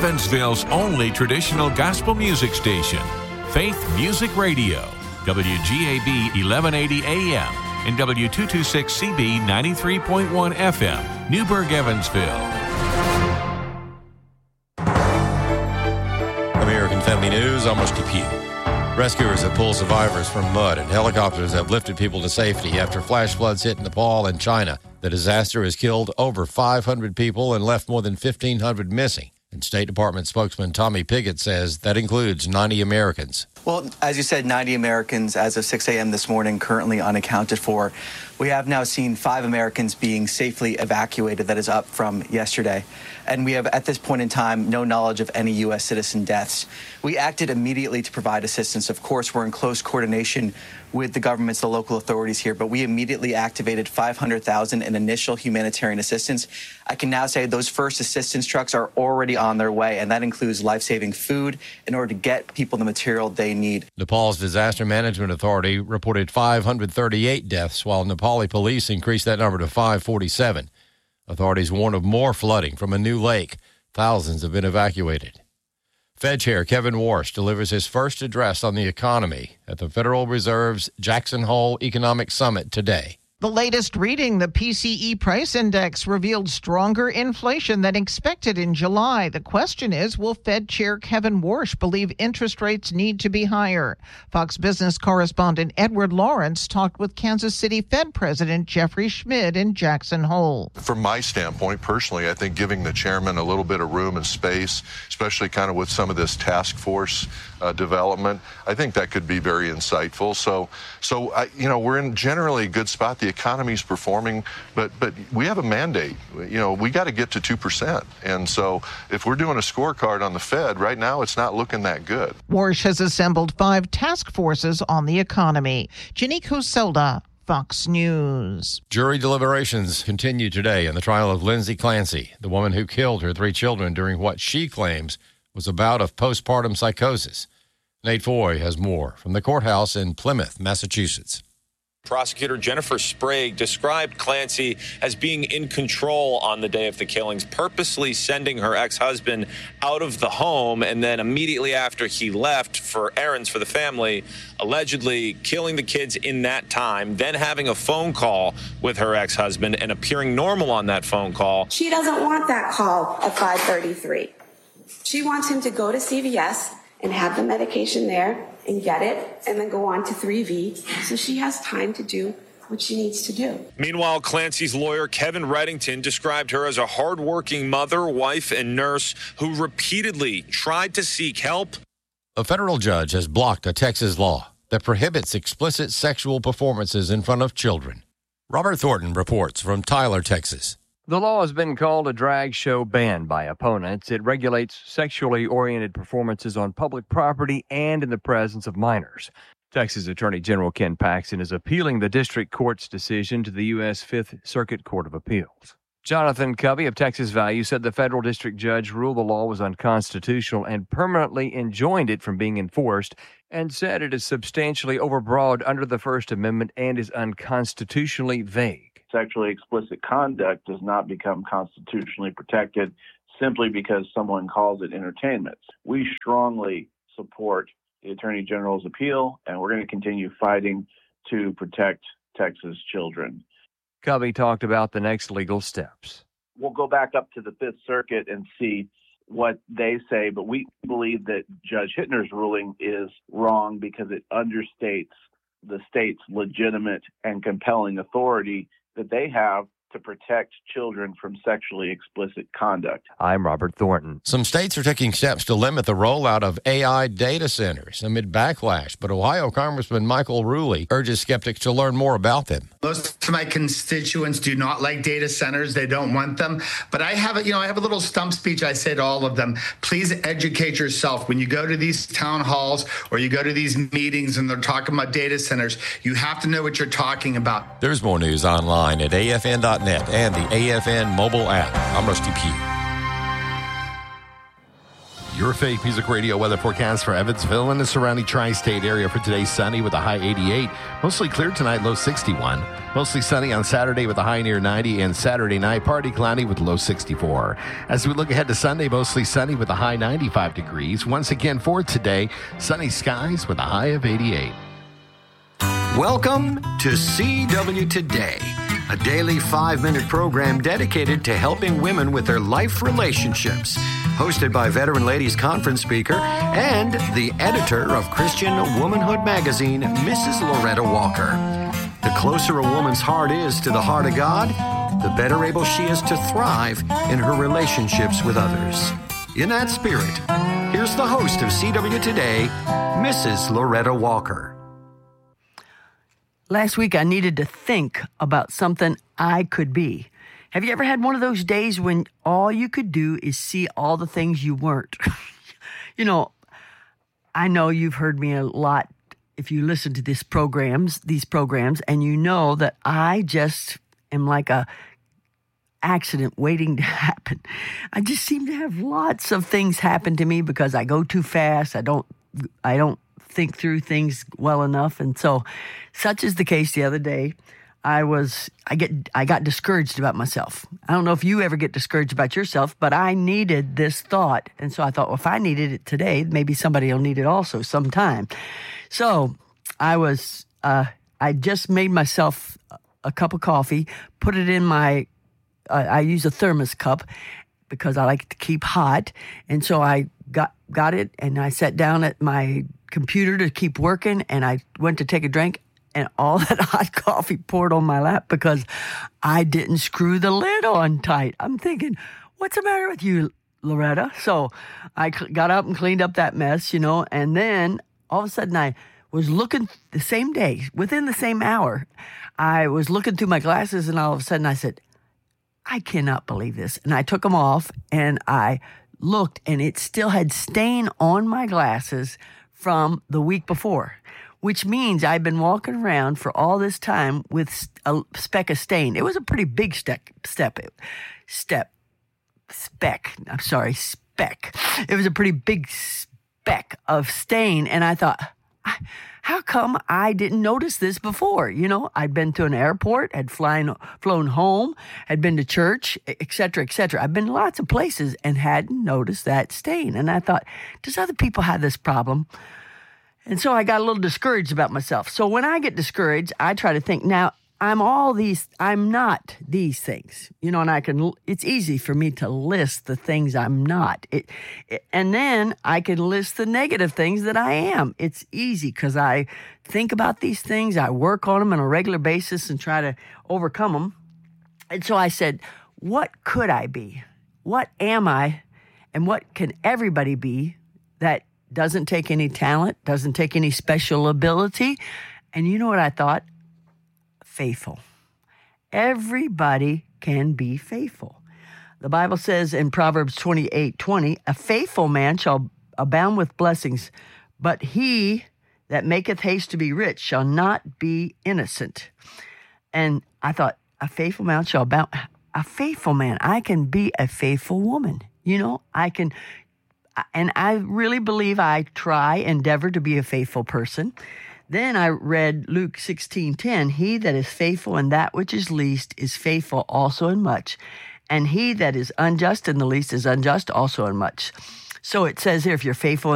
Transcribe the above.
Evansville's only traditional gospel music station, Faith Music Radio, WGAB 1180 AM and W226CB 93.1 FM, Newburgh, Evansville. American Family News, I'm Rusty Pugh. Rescuers have pulled survivors from mud and helicopters have lifted people to safety after flash floods hit Nepal and China. The disaster has killed over 500 people and left more than 1,500 missing. And State Department spokesman Tommy Pigott says that includes 90 Americans. Well, as you said, 90 Americans as of 6 a.m. this morning, currently unaccounted for. We have now seen 5 Americans being safely evacuated. That is up from yesterday. And we have, at this point in time, no knowledge of any U.S. citizen deaths. We acted immediately to provide assistance. Of course, we're in close coordination with the governments, the local authorities here, but we immediately activated $500,000 in initial humanitarian assistance. I can now say those first assistance trucks are already on their way, and that includes life-saving food in order to get people the material they need. Nepal's Disaster Management Authority reported 538 deaths, while Nepali police increased that number to 547. Authorities warn of more flooding from a new lake. Thousands have been evacuated. Fed Chair Kevin Warsh delivers his first address on the economy at the Federal Reserve's Jackson Hole Economic Summit today. The latest reading, the PCE price index, revealed stronger inflation than expected in July. The question is, will Fed Chair Kevin Warsh believe interest rates need to be higher? Fox Business correspondent Edward Lawrence talked with Kansas City Fed President Jeffrey Schmid in Jackson Hole. From my standpoint, personally, I think giving the chairman a little bit of room and space, especially kind of with some of this task force development, I think that could be very insightful. So we're in generally a good spot. The economy's performing, but we have a mandate. We got to get to 2%. And so if we're doing a scorecard on the Fed, right now it's not looking that good. Warsh has assembled 5 task forces on the economy. Janique Huselda, Fox News. Jury deliberations continue today in the trial of Lindsay Clancy, the woman who killed her 3 children during what she claims was a bout of postpartum psychosis. Nate Foy has more from the courthouse in Plymouth, Massachusetts. Prosecutor Jennifer Sprague described Clancy as being in control on the day of the killings, purposely sending her ex-husband out of the home, and then immediately after he left for errands for the family, allegedly killing the kids in that time, then having a phone call with her ex-husband and appearing normal on that phone call. She doesn't want that call at 5:33. She wants him to go to CVS and have the medication there and get it, and then go on to 3V, so she has time to do what she needs to do. Meanwhile, Clancy's lawyer, Kevin Reddington, described her as a hardworking mother, wife, and nurse who repeatedly tried to seek help. A federal judge has blocked a Texas law that prohibits explicit sexual performances in front of children. Robert Thornton reports from Tyler, Texas. The law has been called a drag show ban by opponents. It regulates sexually oriented performances on public property and in the presence of minors. Texas Attorney General Ken Paxton is appealing the district court's decision to the U.S. Fifth Circuit Court of Appeals. Jonathan Covey of Texas Value said the federal district judge ruled the law was unconstitutional and permanently enjoined it from being enforced, and said it is substantially overbroad under the First Amendment and is unconstitutionally vague. Sexually explicit conduct does not become constitutionally protected simply because someone calls it entertainment. We strongly support the Attorney General's appeal, and we're going to continue fighting to protect Texas children. Covey talked about the next legal steps. We'll go back up to the Fifth Circuit and see what they say, but we believe that Judge Hittner's ruling is wrong because it understates the state's legitimate and compelling authority that they have to protect children from sexually explicit conduct. I'm Robert Thornton. Some states are taking steps to limit the rollout of AI data centers amid backlash, but Ohio Congressman Michael Ruley urges skeptics to learn more about them. Most of my constituents do not like data centers. They don't want them. But I have a little stump speech I say to all of them. Please educate yourself. When you go to these town halls or you go to these meetings and they're talking about data centers, you have to know what you're talking about. There's more news online at afn.net and the AFN mobile app. I'm Rusty Pugh. Your Faith Music Radio weather forecast for Evansville and the surrounding tri-state area for today. Sunny with a high 88. Mostly clear tonight, low 61. Mostly sunny on Saturday with a high near 90. And Saturday night, partly cloudy with low 64. As we look ahead to Sunday, mostly sunny with a high 95 degrees. Once again for today, sunny skies with a high of 88. Welcome to CW Today, a daily 5-minute program dedicated to helping women with their life relationships. Hosted by Veteran Ladies Conference speaker and the editor of Christian Womanhood magazine, Mrs. Loretta Walker. The closer a woman's heart is to the heart of God, the better able she is to thrive in her relationships with others. In that spirit, here's the host of CW Today, Mrs. Loretta Walker. Last week, I needed to think about something I could be. Have you ever had one of those days when all you could do is see all the things you weren't? You know, I know you've heard me a lot if you listen to these programs, and you know that I just am like a accident waiting to happen. I just seem to have lots of things happen to me because I go too fast. I don't think through things well enough. And so such is the case the other day. I got discouraged about myself. I don't know if you ever get discouraged about yourself, but I needed this thought. And so I thought, well, if I needed it today, maybe somebody will need it also sometime. So I just made myself a cup of coffee, put it in I use a thermos cup because I like to keep hot. And so I got it and I sat down at my computer to keep working, and I went to take a drink, and all that hot coffee poured on my lap because I didn't screw the lid on tight. I'm thinking, what's the matter with you, Loretta? So I got up and cleaned up that mess, and then all of a sudden I was looking the same day, within the same hour, I was looking through my glasses, and all of a sudden I said, I cannot believe this. And I took them off, and I looked, and it still had stain on my glasses from the week before, which means I've been walking around for all this time with a speck of stain. It was a pretty big speck. It was a pretty big speck of stain. And I thought, how come I didn't notice this before? I'd been to an airport, had flown home, had been to church, et cetera, et cetera. I've been lots of places and hadn't noticed that stain. And I thought, does other people have this problem? And so I got a little discouraged about myself. So when I get discouraged, I try to think, now, I'm not these things, and it's easy for me to list the things I'm not. And then I can list the negative things that I am. It's easy because I think about these things. I work on them on a regular basis and try to overcome them. And so I said, what could I be? What am I? And what can everybody be that doesn't take any talent, doesn't take any special ability? And you know what I thought? Faithful. Everybody can be faithful. The Bible says in Proverbs 28:20, a faithful man shall abound with blessings, but he that maketh haste to be rich shall not be innocent. And I thought, a faithful man shall abound. A faithful man. I can be a faithful woman. I can, and I really believe I endeavor to be a faithful person. Then I read Luke 16:10, he that is faithful in that which is least is faithful also in much, and he that is unjust in the least is unjust also in much. So it says here, if you're faithful